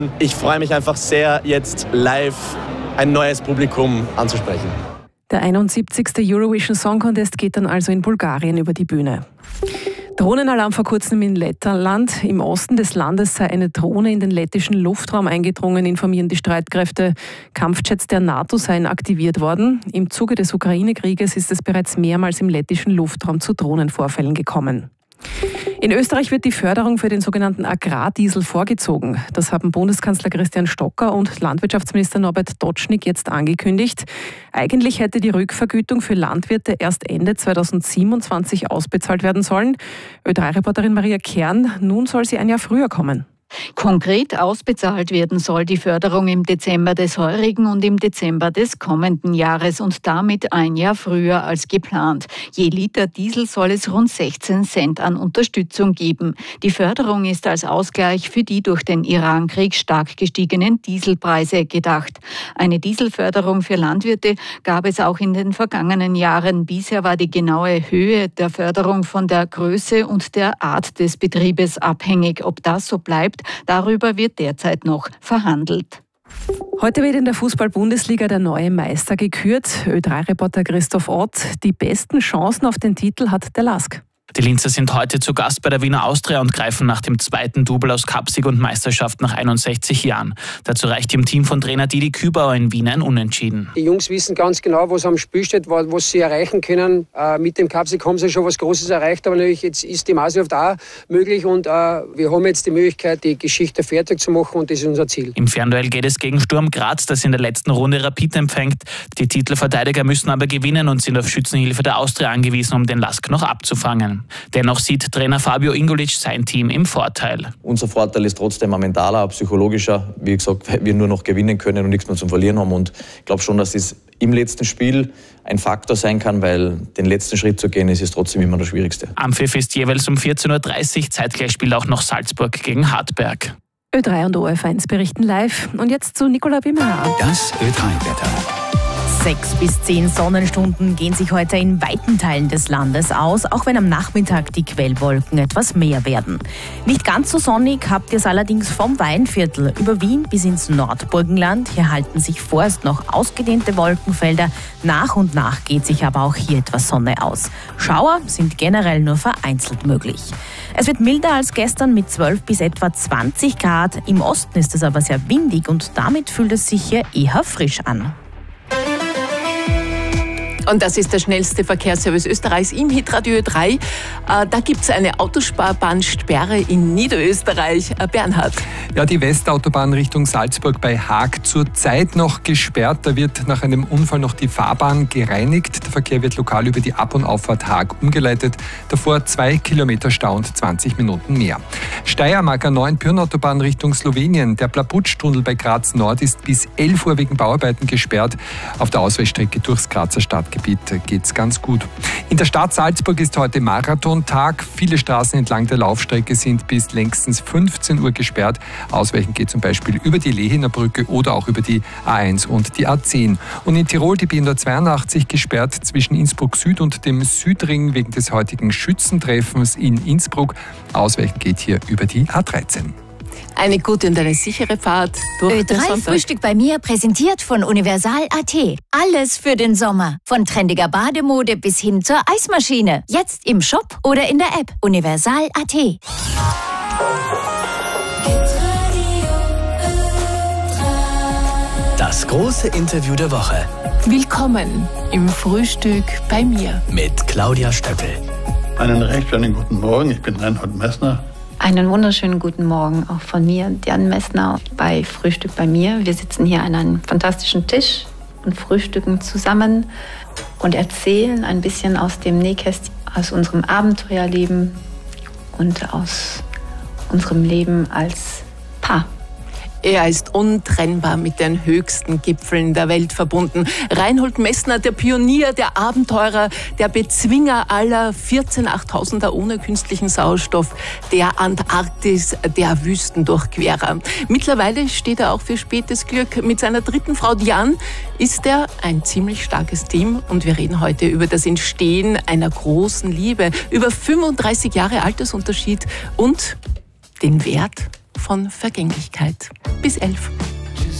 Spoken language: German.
Ich freue mich einfach sehr, jetzt live ein neues Publikum anzusprechen. Der 71. Eurovision Song Contest geht dann also in Bulgarien über die Bühne. Drohnenalarm vor kurzem in Lettland. Im Osten des Landes sei eine Drohne in den lettischen Luftraum eingedrungen, informieren die Streitkräfte. Kampfjets der NATO seien aktiviert worden. Im Zuge des Ukraine-Krieges ist es bereits mehrmals im lettischen Luftraum zu Drohnenvorfällen gekommen. In Österreich wird die Förderung für den sogenannten Agrardiesel vorgezogen. Das haben Bundeskanzler Christian Stocker und Landwirtschaftsminister Norbert Dotschnig jetzt angekündigt. Eigentlich hätte die Rückvergütung für Landwirte erst Ende 2027 ausbezahlt werden sollen. Ö3-Reporterin Maria Kern, nun soll sie ein Jahr früher kommen. Konkret ausbezahlt werden soll die Förderung im Dezember des heurigen und im Dezember des kommenden Jahres und damit ein Jahr früher als geplant. Je Liter Diesel soll es rund 16 Cent an Unterstützung geben. Die Förderung ist als Ausgleich für die durch den Irankrieg stark gestiegenen Dieselpreise gedacht. Eine Dieselförderung für Landwirte gab es auch in den vergangenen Jahren. Bisher war die genaue Höhe der Förderung von der Größe und der Art des Betriebes abhängig. Ob das so bleibt, darüber wird derzeit noch verhandelt. Heute wird in der Fußball-Bundesliga der neue Meister gekürt. Ö3-Reporter Christoph Ott. Die besten Chancen auf den Titel hat der LASK. Die Linzer sind heute zu Gast bei der Wiener Austria und greifen nach dem zweiten Double aus Cupsieg und Meisterschaft nach 61 Jahren. Dazu reicht dem Team von Trainer Didi Kübauer in Wien ein Unentschieden. Die Jungs wissen ganz genau, was am Spiel steht, was sie erreichen können. Mit dem Cupsieg haben sie schon was Großes erreicht, aber natürlich jetzt ist die Meisterschaft auch möglich und wir haben jetzt die Möglichkeit, die Geschichte fertig zu machen und das ist unser Ziel. Im Fernduell geht es gegen Sturm Graz, das in der letzten Runde Rapid empfängt. Die Titelverteidiger müssen aber gewinnen und sind auf Schützenhilfe der Austria angewiesen, um den LASK noch abzufangen. Dennoch sieht Trainer Fabio Ingulic sein Team im Vorteil. Unser Vorteil ist trotzdem ein mentaler, ein psychologischer. Wie gesagt, weil wir nur noch gewinnen können und nichts mehr zum Verlieren haben. Und ich glaube schon, dass es im letzten Spiel ein Faktor sein kann, weil den letzten Schritt zu gehen, ist trotzdem immer das Schwierigste. Anpfiff ist jeweils um 14.30 Uhr. Zeitgleich spielt auch noch Salzburg gegen Hartberg. Ö3 und ORF1 berichten live. Und jetzt zu Nicola Wimmer. Das Ö3-Wetter. 6 bis 10 Sonnenstunden gehen sich heute in weiten Teilen des Landes aus, auch wenn am Nachmittag die Quellwolken etwas mehr werden. Nicht ganz so sonnig habt ihr es allerdings vom Weinviertel über Wien bis ins Nordburgenland. Hier halten sich vorerst noch ausgedehnte Wolkenfelder. Nach und nach geht sich aber auch hier etwas Sonne aus. Schauer sind generell nur vereinzelt möglich. Es wird milder als gestern mit 12 bis etwa 20 Grad. Im Osten ist es aber sehr windig und damit fühlt es sich hier eher frisch an. Und das ist der schnellste Verkehrsservice Österreichs im Hitradio Ö3. Da gibt es eine Autosparbahnssperre in Niederösterreich. Bernhard. Ja, die Westautobahn Richtung Salzburg bei Haag zurzeit noch gesperrt. Da wird nach einem Unfall noch die Fahrbahn gereinigt. Der Verkehr wird lokal über die Ab- und Auffahrt Haag umgeleitet. Davor 2 Kilometer Stau und 20 Minuten mehr. Steiermark A9 Pirnautobahn Richtung Slowenien. Der Plaputsch-Tunnel bei Graz Nord ist bis 11 Uhr wegen Bauarbeiten gesperrt. Auf der Ausweichstrecke durchs Grazer Stadtgebiet geht's ganz gut. In der Stadt Salzburg ist heute Marathontag. Viele Straßen entlang der Laufstrecke sind bis längstens 15 Uhr gesperrt. Ausweichen geht zum Beispiel über die Lehiner Brücke oder auch über die A1 und die A10. Und in Tirol die B182 gesperrt zwischen Innsbruck Süd und dem Südring wegen des heutigen Schützentreffens in Innsbruck. Ausweichen geht hier über die A13. Eine gute und eine sichere Fahrt durch den Sonntag. Frühstück bei mir, präsentiert von Universal.at. Alles für den Sommer. Von trendiger Bademode bis hin zur Eismaschine. Jetzt im Shop oder in der App. Universal.at. Das große Interview der Woche. Willkommen im Frühstück bei mir. Mit Claudia Stöckel. Einen recht schönen guten Morgen, ich bin Reinhold Messner. Einen wunderschönen guten Morgen auch von mir, Diane Messner, bei Frühstück bei mir. Wir sitzen hier an einem fantastischen Tisch und frühstücken zusammen und erzählen ein bisschen aus dem Nähkästchen, aus unserem Abenteuerleben und aus unserem Leben als Paar. Er ist untrennbar mit den höchsten Gipfeln der Welt verbunden. Reinhold Messner, der Pionier, der Abenteurer, der Bezwinger aller 14 8000er ohne künstlichen Sauerstoff, der Antarktis, der Wüstendurchquerer. Mittlerweile steht er auch für spätes Glück. Mit seiner dritten Frau Diane ist er ein ziemlich starkes Team und wir reden heute über das Entstehen einer großen Liebe, über 35 Jahre Altersunterschied und den Wert von Vergänglichkeit. Bis 11.